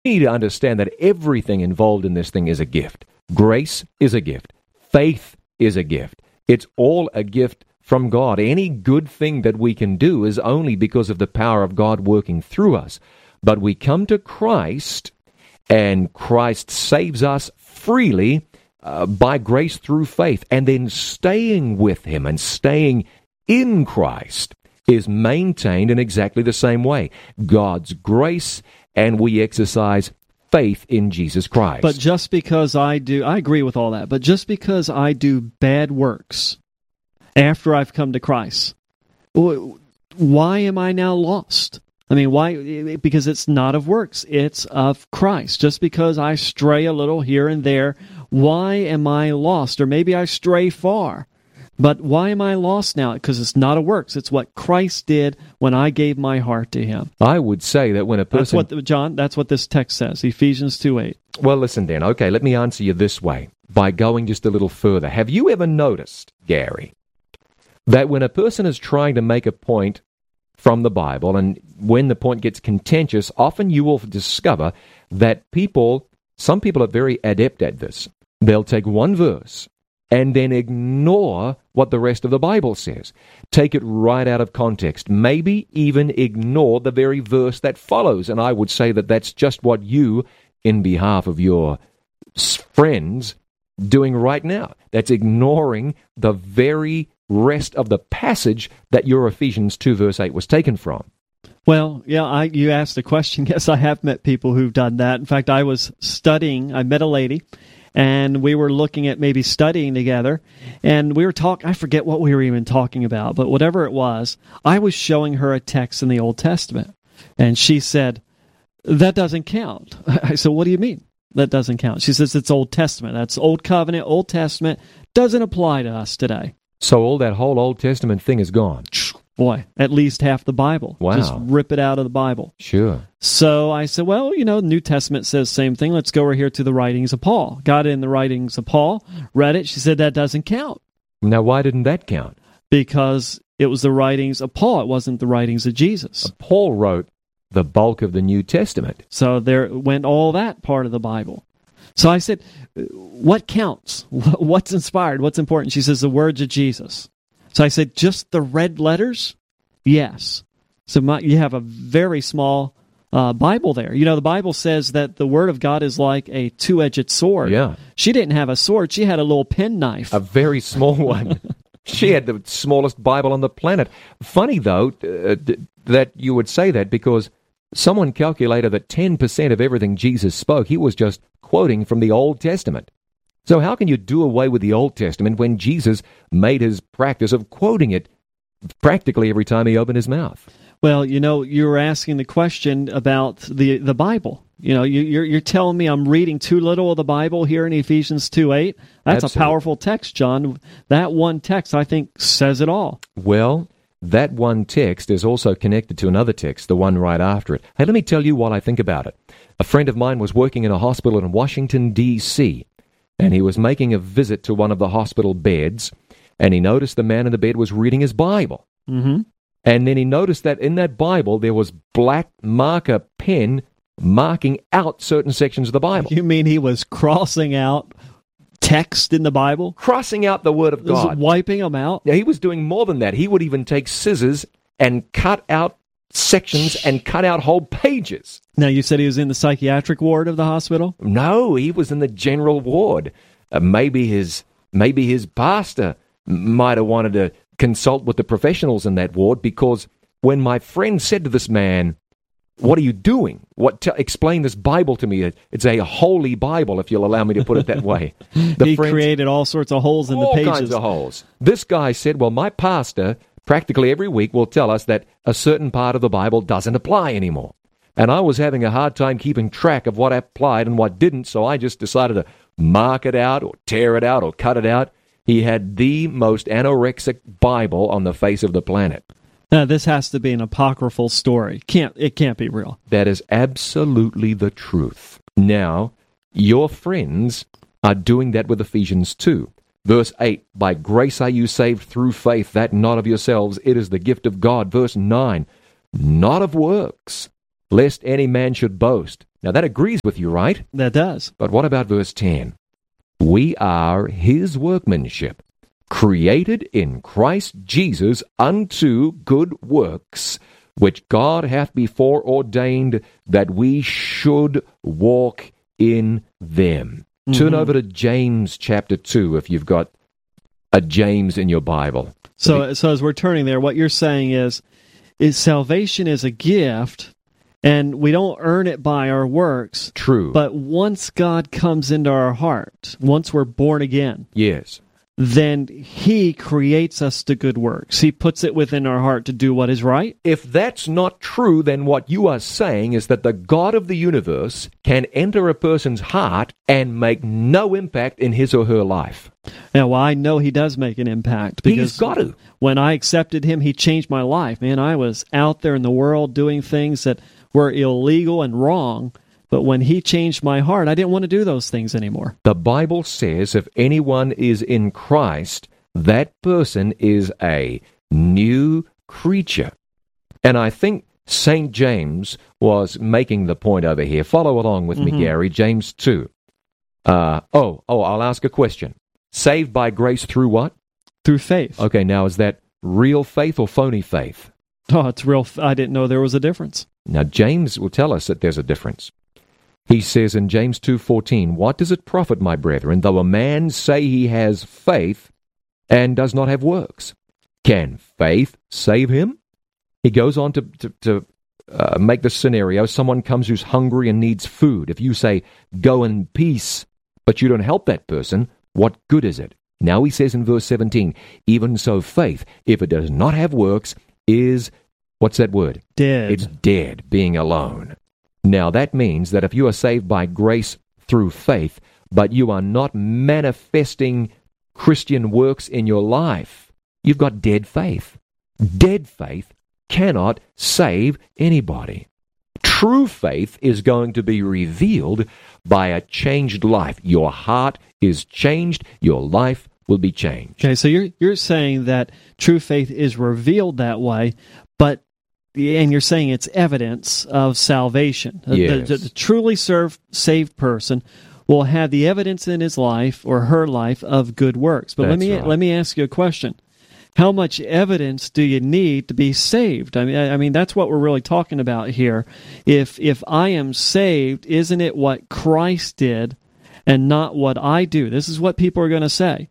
need to understand that everything involved in this thing is a gift. Grace is a gift. Faith is a gift. It's all a gift from God. Any good thing that we can do is only because of the power of God working through us. But we come to Christ, and Christ saves us freely by grace through faith. And then staying with Him and staying in Christ is maintained in exactly the same way. God's grace, and we exercise faith in Jesus Christ. But just because I agree with all that, but just because I do bad works after I've come to Christ, why am I now lost? I mean, why? Because it's not of works, it's of Christ. Just because I stray a little here and there, why am I lost? Or maybe I stray far. But why am I lost now? Because it's not of works. It's what Christ did when I gave my heart to Him. I would say that when a person... That's what this text says, Ephesians 2:8. Well, listen, Dan. Okay, let me answer you this way, by going just a little further. Have you ever noticed, Gary, that when a person is trying to make a point from the Bible, and when the point gets contentious, often you will discover that some people are very adept at this. They'll take one verse and then ignore what the rest of the Bible says. Take it right out of context. Maybe even ignore the very verse that follows. And I would say that that's just what you, in behalf of your friends, doing right now. That's ignoring the very rest of the passage that your Ephesians 2 verse 8 was taken from. Well, yeah, you asked the question. Yes, I have met people who've done that. In fact, I met a lady, and we were looking at maybe studying together, and we were I forget what we were even talking about, but whatever it was, I was showing her a text in the Old Testament, and she said, that doesn't count. I said, what do you mean that doesn't count? She says, it's Old Testament. That's Old Covenant, Old Testament, doesn't apply to us today. So all that whole Old Testament thing is gone. Boy, at least half the Bible. Wow. Just rip it out of the Bible. Sure. So I said, well, the New Testament says the same thing. Let's go over here to the writings of Paul. Got in the writings of Paul, read it. She said, that doesn't count. Now, why didn't that count? Because it was the writings of Paul. It wasn't the writings of Jesus. Paul wrote the bulk of the New Testament. So there went all that part of the Bible. So I said, what counts? What's inspired? What's important? She says, the words of Jesus. So I said, just the red letters? Yes. So you have a very small Bible there. The Bible says that the Word of God is like a two-edged sword. Yeah. She didn't have a sword. She had a little penknife. A very small one. She had the smallest Bible on the planet. Funny, though, that you would say that, because someone calculated that 10% of everything Jesus spoke, he was just quoting from the Old Testament. So how can you do away with the Old Testament when Jesus made his practice of quoting it practically every time he opened his mouth? Well, you were asking the question about the Bible. You're telling me I'm reading too little of the Bible here in Ephesians 2:8? That's Absolutely. A powerful text, John. That one text, I think, says it all. Well, that one text is also connected to another text, the one right after it. Hey, let me tell you what I think about it. A friend of mine was working in a hospital in Washington, D.C., and he was making a visit to one of the hospital beds, and he noticed the man in the bed was reading his Bible. Mm-hmm. And then he noticed that in that Bible there was black marker pen marking out certain sections of the Bible. You mean he was crossing out text in the Bible? Crossing out the Word of God. Wiping them out? Yeah, he was doing more than that. He would even take scissors and cut out sections and cut out whole pages. Now, you said he was in the psychiatric ward of the hospital? No, he was in the general ward. Maybe his pastor might have wanted to consult with the professionals in that ward, because when my friend said to this man, "What are you doing? Explain this Bible to me. It's a holy Bible, if you'll allow me to put it that way." He created all sorts of holes in the pages. All kinds of holes. This guy said, well, my pastor practically every week will tell us that a certain part of the Bible doesn't apply anymore. And I was having a hard time keeping track of what applied and what didn't, so I just decided to mark it out or tear it out or cut it out. He had the most anorexic Bible on the face of the planet. Now, this has to be an apocryphal story. It can't be real. That is absolutely the truth. Now, your friends are doing that with Ephesians 2. Verse 8, by grace are you saved through faith, that not of yourselves, it is the gift of God. Verse 9, not of works, lest any man should boast. Now that agrees with you, right? That does. But what about verse 10? We are his workmanship, created in Christ Jesus unto good works, which God hath before ordained that we should walk in them. Turn over to James chapter 2 if you've got a James in your Bible. So as we're turning there, what you're saying is salvation is a gift, and we don't earn it by our works. True. But once God comes into our heart, once we're born again, yes, then He creates us to good works. He puts it within our heart to do what is right. If that's not true, then what you are saying is that the God of the universe can enter a person's heart and make no impact in his or her life. Now, well, I know He does make an impact, because He's got to. When I accepted Him, He changed my life. Man, I was out there in the world doing things that were illegal and wrong, but when He changed my heart, I didn't want to do those things anymore. The Bible says if anyone is in Christ, that person is a new creature. And I think St. James was making the point over here. Follow along with me, Gary. James 2. I'll ask a question. Saved by grace through what? Through faith. Okay, now is that real faith or phony faith? Oh, it's real. I didn't know there was a difference. Now, James will tell us that there's a difference. He says in James 2:14, "What does it profit, my brethren, though a man say he has faith and does not have works? Can faith save him?" He goes on to make the scenario. Someone comes who's hungry and needs food. If you say, "Go in peace," but you don't help that person, what good is it? Now he says in verse 17, "Even so faith, if it does not have works, is," what's that word? Dead. It's dead, being alone. Now that means that if you are saved by grace through faith, but you are not manifesting Christian works in your life, you've got dead faith. Dead faith cannot save anybody. True faith is going to be revealed by a changed life. Your heart is changed, your life will be changed. Okay, so you're saying that true faith is revealed that way, and you're saying it's evidence of salvation. Yes. The truly saved person will have the evidence in his life or her life of good works. But let me ask you a question. How much evidence do you need to be saved? I mean that's what we're really talking about here. If I am saved, isn't it what Christ did and not what I do? This is what people are going to say.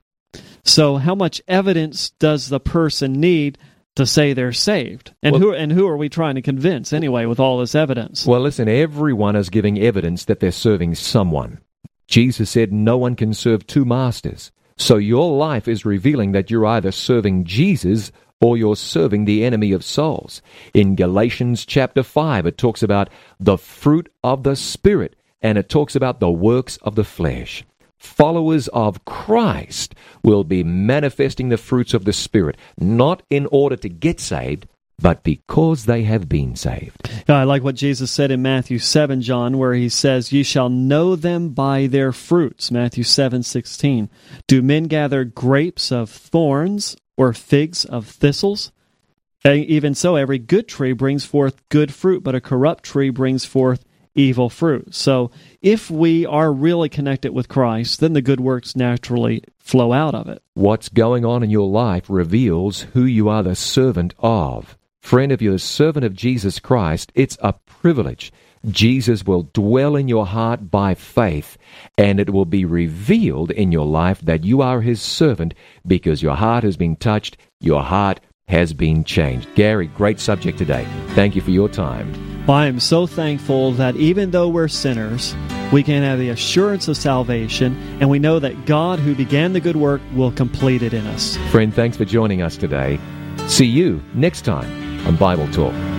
So how much evidence does the person need to say they're saved? And who are we trying to convince anyway with all this evidence? Well, listen, everyone is giving evidence that they're serving someone. Jesus said no one can serve two masters. So your life is revealing that you're either serving Jesus or you're serving the enemy of souls. In Galatians chapter 5, it talks about the fruit of the Spirit, and it talks about the works of the flesh. Followers of Christ will be manifesting the fruits of the Spirit, not in order to get saved, but because they have been saved. I like what Jesus said in Matthew 7, John, where He says, "You shall know them by their fruits," Matthew 7:16. Do men gather grapes of thorns or figs of thistles? Even so, every good tree brings forth good fruit, but a corrupt tree brings forth evil fruit. So if we are really connected with Christ, then the good works naturally flow out of it. What's going on in your life reveals who you are the servant of. Friend, if you're a servant of Jesus Christ, it's a privilege. Jesus will dwell in your heart by faith, and it will be revealed in your life that you are His servant because your heart has been touched, your heart has been changed. Gary, great subject today. Thank you for your time. I am so thankful that even though we're sinners, we can have the assurance of salvation, and we know that God, who began the good work, will complete it in us. Friend, thanks for joining us today. See you next time on Bible Talk.